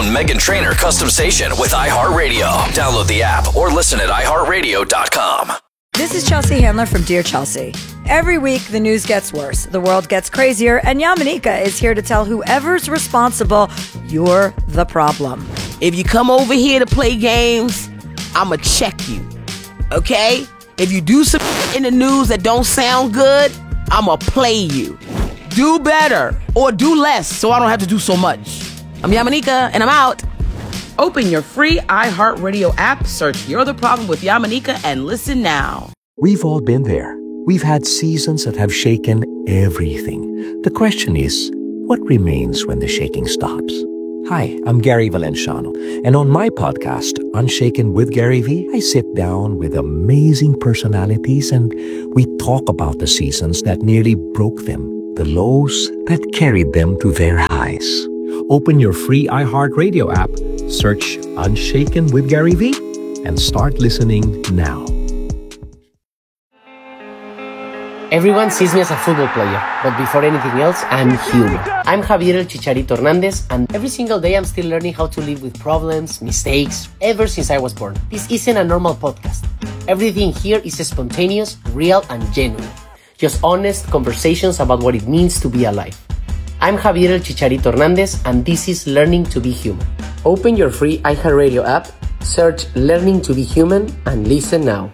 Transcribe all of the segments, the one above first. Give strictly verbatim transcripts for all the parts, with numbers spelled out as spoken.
own Meghan Trainor custom station with iHeartRadio. Download the app or listen at i heart radio dot com. This is Chelsea Handler from Dear Chelsea. Every week, the news gets worse, the world gets crazier, and Yamanika is here to tell whoever's responsible, you're the problem. If you come over here to play games, I'ma check you, okay? If you do some in the news that don't sound good, I'ma play you. Do better or do less so I don't have to do so much. I'm Yamanika, and I'm out. Open your free iHeartRadio app, search You're the Problem with Yamanika, and listen now. We've all been there. We've had seasons that have shaken everything. The question is, what remains when the shaking stops? Hi, I'm Gary Valenciano, and on my podcast, Unshaken with Gary V, I sit down with amazing personalities and we talk about the seasons that nearly broke them, the lows that carried them to their highs. Open your free iHeartRadio app, search Unshaken with Gary V, and start listening now. Everyone sees me as a football player, but before anything else, I'm human. I'm Javier El Chicharito Hernandez, and every single day I'm still learning how to live with problems, mistakes, ever since I was born. This isn't a normal podcast. Everything here is spontaneous, real, and genuine. Just honest conversations about what it means to be alive. I'm Javier El Chicharito Hernandez, and this is Learning to be Human. Open your free iHeartRadio app, search Learning to be Human, and listen now.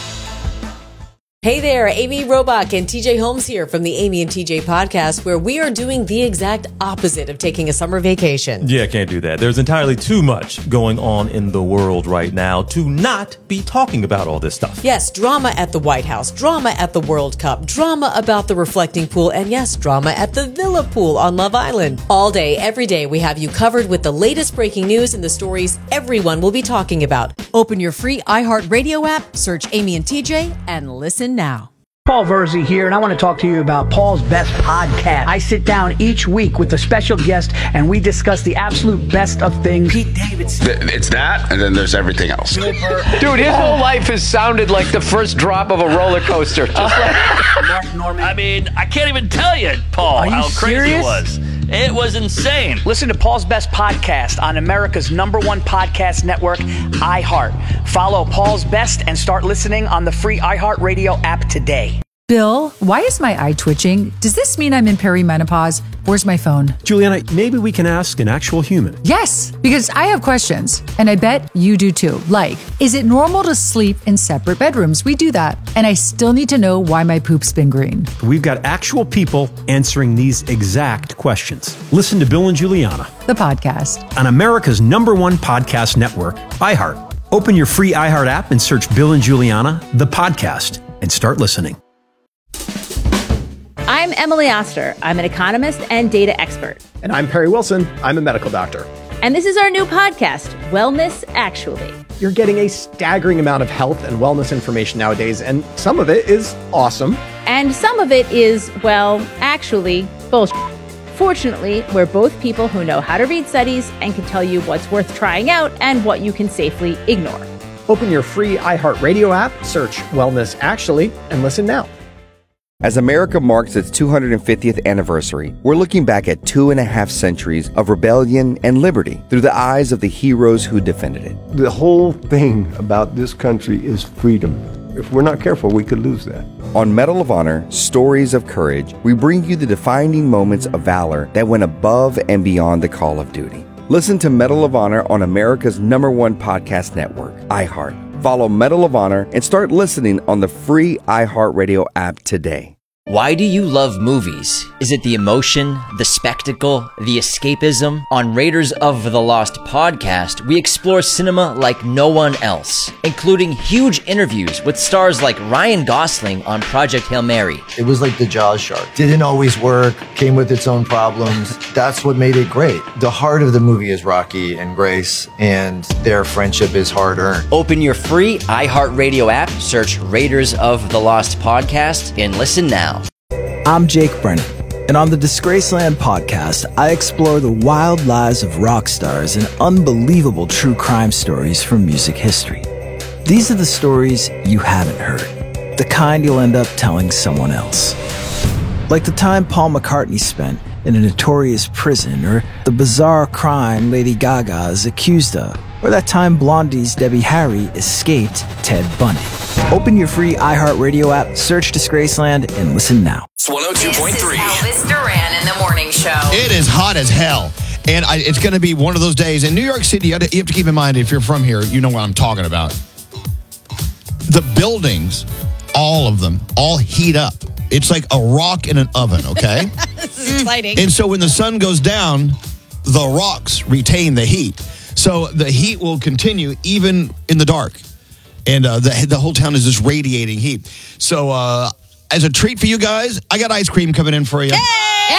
Hey there, Amy Robach and T J Holmes here from the Amy and T J podcast, where we are doing the exact opposite of taking a summer vacation. Yeah, can't do that. There's entirely too much going on in the world right now to not be talking about all this stuff. Yes, drama at the White House, drama at the World Cup, drama about the reflecting pool, and yes, drama at the Villa pool on Love Island. All day, every day, we have you covered with the latest breaking news and the stories everyone will be talking about. Open your free iHeartRadio app, search Amy and T J, and listen now. Paul Verzi here, and I want to talk to you about Paul's Best Podcast. I sit down each week with a special guest, and we discuss the absolute best of things. Pete Davidson. It's that, and then there's everything else. Dude, his whole life has sounded like the first drop of a roller coaster. Just like Mark Norman. I mean, I can't even tell you, Paul, how crazy serious? it was. It was insane. Listen to Paul's Best Podcast on America's number one podcast network, iHeart. Follow Paul's Best and start listening on the free iHeartRadio app today. Bill, why is my eye twitching? Does this mean I'm in perimenopause? Where's my phone? Juliana, maybe we can ask an actual human. Yes, because I have questions, and I bet you do too. Like, is it normal to sleep in separate bedrooms? We do that. And I still need to know why my poop's been green. We've got actual people answering these exact questions. Listen to Bill and Juliana, the podcast, on America's number one podcast network, iHeart. Open your free iHeart app and search Bill and Juliana, the podcast, and start listening. I'm Emily Oster. I'm an economist and data expert. And I'm Perry Wilson. I'm a medical doctor. And this is our new podcast, Wellness Actually. You're getting a staggering amount of health and wellness information nowadays, and some of it is awesome. And some of it is, well, actually, bullshit. Fortunately, we're both people who know how to read studies and can tell you what's worth trying out and what you can safely ignore. Open your free iHeartRadio app, search Wellness Actually, and listen now. As America marks its two hundred fiftieth anniversary, we're looking back at two and a half centuries of rebellion and liberty through the eyes of the heroes who defended it. The whole thing about this country is freedom. If we're not careful, we could lose that. On Medal of Honor, Stories of Courage, we bring you the defining moments of valor that went above and beyond the call of duty. Listen to Medal of Honor on America's number one podcast network, iHeart. Follow Medal of Honor and start listening on the free iHeartRadio app today. Why do you love movies? Is it the emotion, the spectacle, the escapism? On Raiders of the Lost podcast, we explore cinema like no one else, including huge interviews with stars like Ryan Gosling on Project Hail Mary. It was like the Jaws shark. Didn't always work, came with its own problems. That's what made it great. The heart of the movie is Rocky and Grace, and their friendship is hard-earned. Open your free iHeartRadio app, search Raiders of the Lost podcast, and listen now. I'm Jake Brennan, and on the Disgraceland podcast, I explore the wild lives of rock stars and unbelievable true crime stories from music history. These are the stories you haven't heard, the kind you'll end up telling someone else. Like the time Paul McCartney spent in a notorious prison, or the bizarre crime Lady Gaga is accused of, or that time Blondie's Debbie Harry escaped Ted Bundy. Open your free iHeartRadio app, search Disgraceland, and listen now. It's one oh two point three. Elvis Duran in the morning show. It is hot as hell. And I, it's going to be one of those days. In New York City, you have, to, you have to keep in mind, if you're from here, you know what I'm talking about. The buildings, all of them, all heat up. It's like a rock in an oven, okay? This is exciting. And so when the sun goes down, the rocks retain the heat. So the heat will continue even in the dark. And uh, the, the whole town is just radiating heat. So uh, as a treat for you guys, I got ice cream coming in for you. Yeah!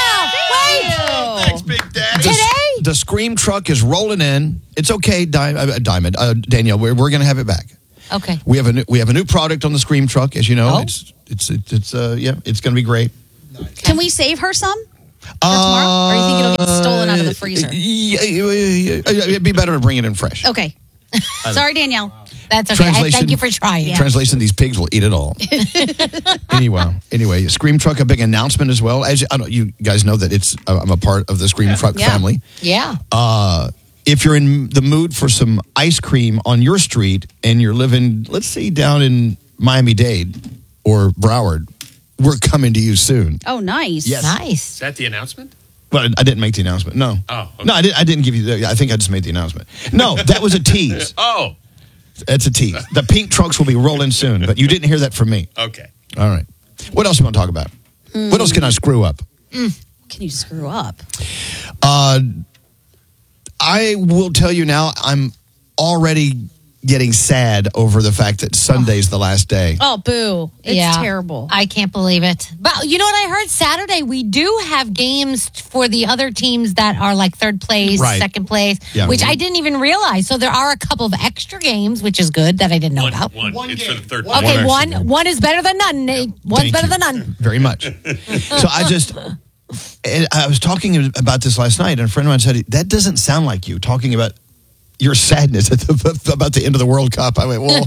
Thanks, Big Daddy. Today? The, the Scream truck is rolling in. It's okay, Di- uh, Diamond. Uh, Danielle, we're, we're going to have it back. Okay. We have a new, we have a new product on the Scream truck, as you know. Oh. It's it's it's, it's uh yeah, it's going to be great. Can we save her some for Uh, tomorrow? Or you think it'll get stolen out of the freezer? Yeah, yeah, yeah, yeah, it'd be better to bring it in fresh. Okay. Sorry, Danielle. That's okay. I Translation- thank you for trying. Translation: These pigs will eat it all. anyway, anyway, Scream Truck, a big announcement as well. As I don't, you guys know that it's uh, I'm a part of the Scream Truck Yeah. family. Yeah. Uh, if you're in the mood for some ice cream on your street and you're living, let's say, down in Miami-Dade or Broward, we're coming to you soon. Oh, nice. Yes. Nice. Is that the announcement? But I didn't make the announcement. No. Oh, okay. No, I didn't. I didn't give you the. I think I just made the announcement. No, that was a tease. Oh. That's a tease. The pink trucks will be rolling soon, but you didn't hear that from me. Okay. All right. What else you want to talk about? Mm. What else can I screw up? Mm. Can you screw up? Uh, I will tell you now, I'm already getting sad over the fact that Sunday's the last day. Oh, boo. It's Yeah. terrible. I can't believe it. But you know what I heard? Saturday, we do have games for the other teams that are like third place, Right. second place, Yeah. which I didn't even realize. So there are a couple of extra games, which is good that I didn't know One, about. one. It's for the third One Okay, extra one game. one is better than none. Nate. One's Thank better you. than none. Very much. So I just, and I was talking about this last night, and a friend of mine said, that doesn't sound like you, talking about your sadness at the, about the end of the World Cup. I went, well,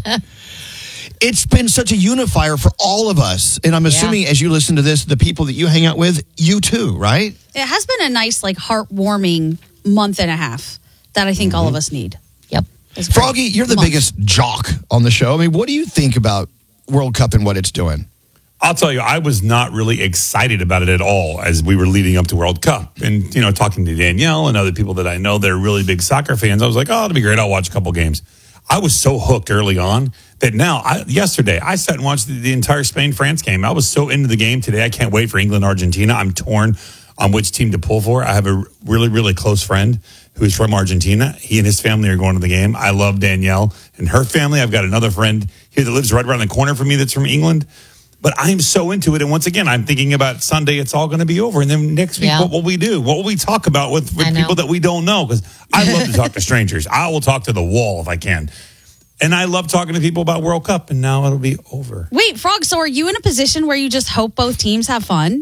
it's been such a unifier for all of us. And I'm assuming as you listen to this, the people that you hang out with, you too, right? It has been a nice, like, heartwarming month and a half that I think all of us need. Yep. It's great. Froggy, you're the Month. biggest jock on the show. I mean, what do you think about World Cup and what it's doing? I'll tell you, I was not really excited about it at all as we were leading up to World Cup. And, you know, talking to Danielle and other people that I know, they're really big soccer fans. I was like, oh, it'll be great. I'll watch a couple games. I was so hooked early on that now, I, yesterday, I sat and watched the, the entire Spain-France game. I was so into the game today. I can't wait for England-Argentina. I'm torn on which team to pull for. I have a really, really close friend who's from Argentina. He and his family are going to the game. I love Danielle and her family. I've got another friend here that lives right around the corner from me that's from England. But I'm so into it. And once again, I'm thinking about Sunday, it's all going to be over. And then next week, Yeah. what will we do? What will we talk about with, I with know. people that we don't know? Because I love to talk to strangers. I will talk to the wall if I can. And I love talking to people about World Cup. And now it'll be over. Wait, Frog, so are you in a position where you just hope both teams have fun?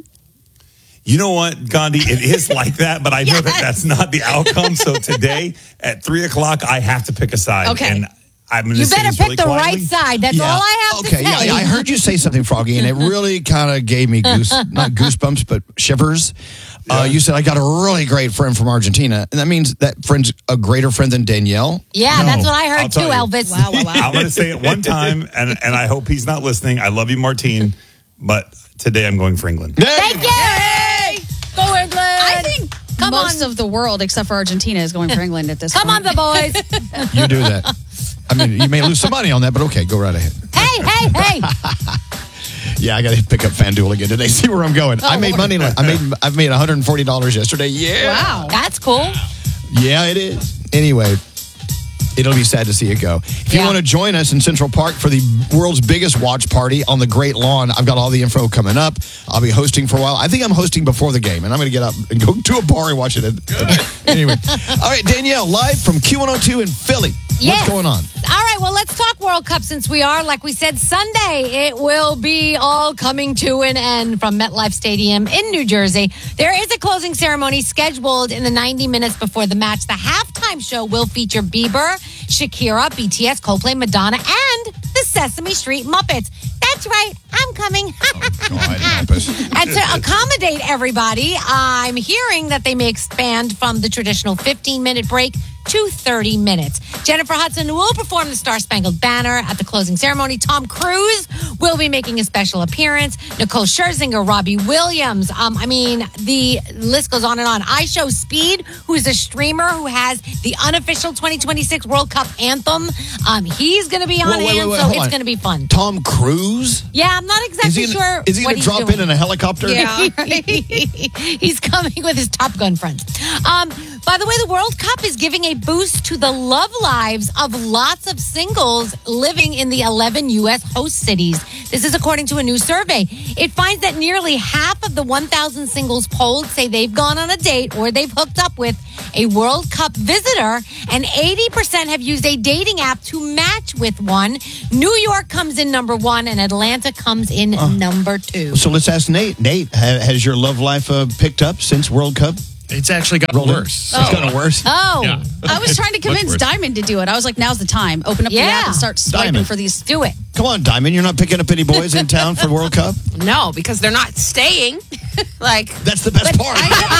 You know what, Gandhi? It is like that, but I know that that's not the outcome. So today at three o'clock, I have to pick a side. Okay. And I'm going to You say better this pick really the quietly. right side. That's Yeah. all I have Okay, to say. yeah, I heard you say something, Froggy, and it really kind of gave me goose, not goosebumps, but shivers. Uh, you said, I got a really great friend from Argentina. And that means that friend's a greater friend than Danielle? Yeah, No. that's what I I'll heard too, tell you. Elvis. Wow, wow, wow. I'm going to say it one time, and, and I hope he's not listening. I love you, Martine, but today I'm going for England. Thank you. Go England. I think Come most on. of the world, except for Argentina, is going for England at this Come on, point. the boys. You do that. I mean, you may lose some money on that, but okay, go right ahead. Hey, hey, hey. Yeah, I got to pick up FanDuel again today. See where I'm going. I made money. I made. I've made one hundred forty dollars yesterday. Yeah. Wow. That's cool. Yeah, it is. Anyway, it'll be sad to see it go. If you Yeah. want to join us in Central Park for the world's biggest watch party on the Great Lawn, I've got all the info coming up. I'll be hosting for a while. I think I'm hosting before the game, and I'm going to get up and go to a bar and watch it. Anyway, all right, Danielle, live from Q one oh two in Philly. Yes. What's going on? All right, well, let's talk World Cup since we are, like we said, Sunday. It will be all coming to an end from MetLife Stadium in New Jersey. There is a closing ceremony scheduled in the ninety minutes before the match. The halftime show will feature Bieber, Shakira, B T S, Coldplay, Madonna, and the Sesame Street Muppets. That That's right. I'm coming. God help us. And to accommodate everybody, I'm hearing that they may expand from the traditional fifteen-minute break to thirty minutes. Jennifer Hudson will perform the Star-Spangled Banner at the closing ceremony. Tom Cruise will be making a special appearance. Nicole Scherzinger, Robbie Williams. Um, I mean, the list goes on and on. I Show Speed, who is a streamer who has the unofficial twenty twenty-six World Cup anthem. Um, he's going to be on Whoa, wait, hand, wait, wait, so hold it's on. going to be fun. Tom Cruise? Yeah, I'm not exactly Is he sure gonna, is he what gonna he's drop doing. in in a helicopter? Yeah, he's coming with his Top Gun friends. Um, by the way, the World Cup is giving a boost to the love lives of lots of singles living in the eleven U S host cities. This is according to a new survey. It finds that nearly half of the one thousand singles polled say they've gone on a date or they've hooked up with a World Cup visitor, and eighty percent have used a dating app to match with one. New York comes in number one, and Atlanta comes in uh, number two. So let's ask Nate. Nate, ha- has your love life uh, picked up since World Cup? It's actually gotten Rolled in? worse. It's gotten worse? Oh. Yeah. I was trying to convince worse. Diamond to do it. I was like, now's the time. Open up the Yeah. app and start swiping Diamond. for these. Do it. Come on, Diamond. You're not picking up any boys in town for World Cup? No, because they're not staying. Like That's the best part.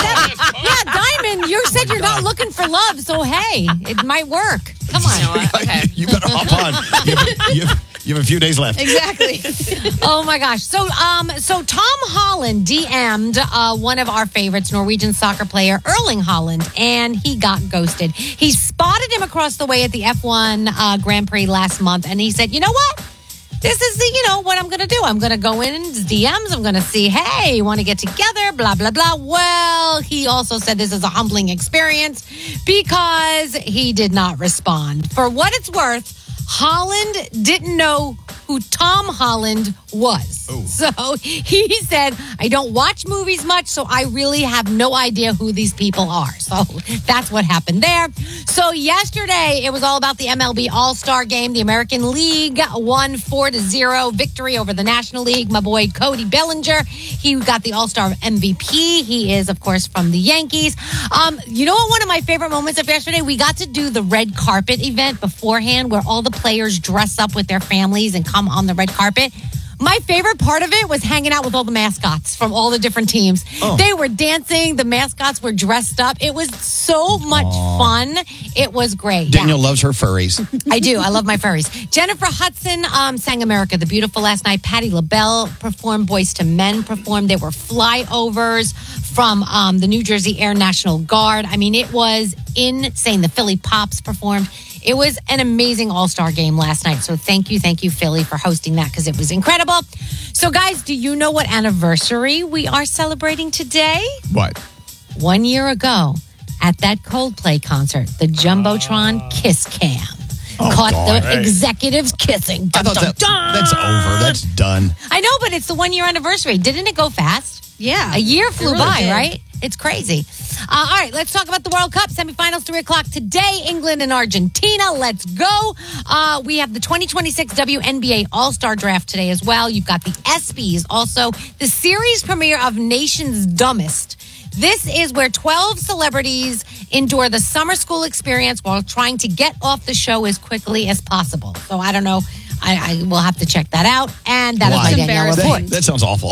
Yeah, Diamond, you said you're not looking for love, so hey, it might work. Come on. Okay. You better hop on. You have, you, have, you have a few days left. Exactly. Oh my gosh. So um so Tom Holland D M'd uh, one of our favorites, Norwegian soccer player Erling Haaland, and he got ghosted. He spotted him across the way at the F one uh, Grand Prix last month, and he said, you know what? This is the, you know, what I'm going to do. I'm going to go in his D Ms. I'm going to see, hey, want to get together, blah, blah, blah. Well, he also said this is a humbling experience because he did not respond. For what it's worth, Holland didn't know who Tom Holland was. Ooh. So he said, I don't watch movies much, so I really have no idea who these people are. So that's what happened there. So yesterday, it was all about the M L B All-Star Game. The American League won four to zero victory over the National League. My boy Cody Bellinger, he got the All-Star M V P. He is, of course, from the Yankees. Um, you know what? One of my favorite moments of yesterday, we got to do the red carpet event beforehand where all the players dress up with their families and come on the red carpet. My favorite part of it was hanging out with all the mascots from all the different teams. Oh. They were dancing. The mascots were dressed up. It was so much Aww. fun. It was great. Daniel yeah. loves her furries. I do. I love my furries. Jennifer Hudson um, sang America the Beautiful last night. Patti LaBelle performed. Boyz two Men performed. There were flyovers from um, the New Jersey Air National Guard. I mean, it was insane. The Philly Pops performed. It was an amazing all-star game last night. So thank you, thank you, Philly, for hosting that because it was incredible. So, guys, do you know what anniversary we are celebrating today? What? One year ago at that Coldplay concert, the Jumbotron uh, Kiss Cam oh caught God. the Hey. executives kissing. I thought that, that's over. That's done. I know, but it's the one-year anniversary. Didn't it go fast? Yeah. A year flew really by, did. right? It's crazy. Uh, all right, let's talk about the World Cup semifinals, three o'clock today. England and Argentina. Let's go. Uh, we have the twenty twenty-six W N B A All-Star Draft today as well. You've got the ESPYs. Also, the series premiere of Nation's Dumbest. This is where twelve celebrities endure the summer school experience while trying to get off the show as quickly as possible. So I don't know. I, I will have to check that out. And that Why? is my Danielle report. That, that sounds awful.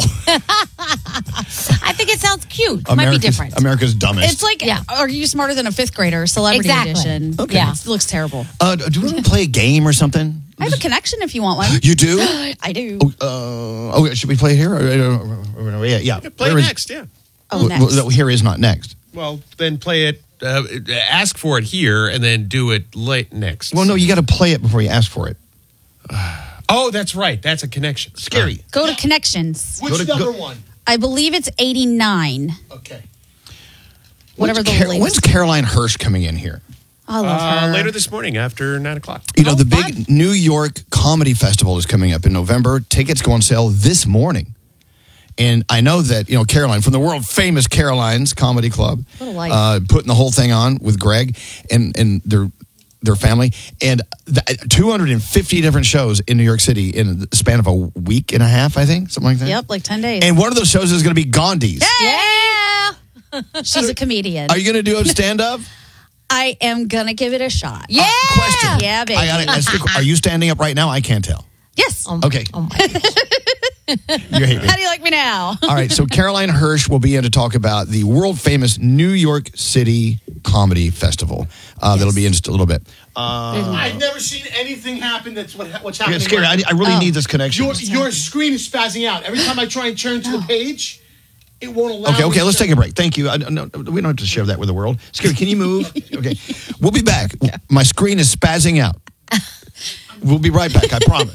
I think it sounds cute. It might be America's, different. America's dumbest. It's like, yeah. Are you smarter than a fifth grader? Celebrity Exactly. edition. Okay. Yeah. It looks terrible. Uh, do we want to play a game or something? I have a connection if you want one. You do? I do. Oh, uh, oh, should we play here? Or, or, or, yeah, yeah. Play Where is- next, yeah. Oh, next. Well, here is not next. Well, then play it, uh, ask for it here, and then do it late next. Well, no, you got to play it before you ask for it. Oh, that's right. That's a connection. Scary. Uh, Go to connections. Which to, number go, one? I believe it's eighty-nine. Okay. Whatever when's the Car- latest. When's Caroline Hirsch coming in here? I love uh, her. Later this morning after nine o'clock. You know, Oh, the fun. big New York Comedy Festival is coming up in November. Tickets go on sale this morning. And I know that, you know, Caroline, from the world famous Caroline's Comedy Club, What a life. uh, putting the whole thing on with Greg and, and their their family. And the, two hundred fifty different shows in New York City in the span of a week and a half, I think, something like that. Yep, like ten days. And one of those shows is going to be Gandhi's. Yeah! She's a comedian. Are you going to do a stand-up? I am going to give it a shot. Yeah! Question. Yeah, baby. I got it. Are you standing up right now? I can't tell. Yes. Okay. Oh my goodness. You hate me. How do you like me now? All right, so Caroline Hirsch will be in to talk about the world famous New York City Comedy Festival. Uh, yes. That'll be in just a little bit. Uh, I've never seen anything happen that's what, what's yeah, happening. it's scary. Right I, I really oh. need this connection. Your, your screen is spazzing out. Every time I try and turn to the page, it won't allow Okay, okay, me let's to- take a break. Thank you. I, no, we don't have to share that with the world. Scary, can you move? Okay, we'll be back. Yeah. My screen is spazzing out. We'll be right back, I promise.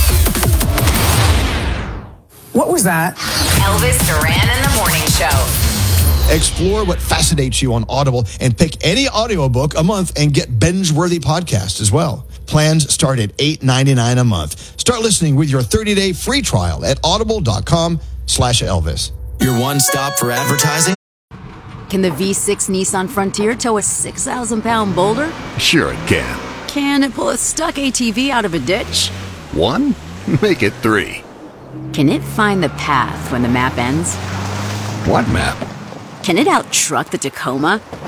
What was that? Elvis Duran in the Morning Show. Explore what fascinates you on Audible and pick any audiobook a month and get binge-worthy podcasts as well. Plans start at eight ninety-nine a month. Start listening with your thirty-day free trial at audible.com slash Elvis. Your one stop for advertising? Can the V six Nissan Frontier tow a six thousand pound boulder? Sure it can. Can it pull a stuck A T V out of a ditch? One? Make it three. Can it find the path when the map ends? What map? Can it out-truck the Tacoma?